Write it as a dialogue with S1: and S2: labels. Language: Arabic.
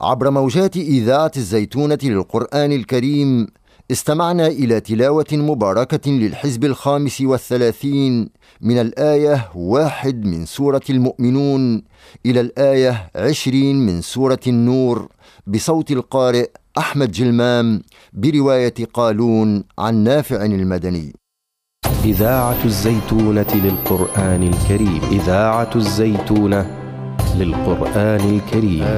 S1: عبر موجات إذاعة الزيتونة للقرآن الكريم استمعنا إلى تلاوة مباركة للحزب 35 من الآية 1 من سورة المؤمنون إلى الآية 20 من سورة النور بصوت القارئ أحمد جلمام برواية قالون عن نافع المدني.
S2: إذاعة الزيتونة للقرآن الكريم. إذاعة الزيتونة للقرآن الكريم.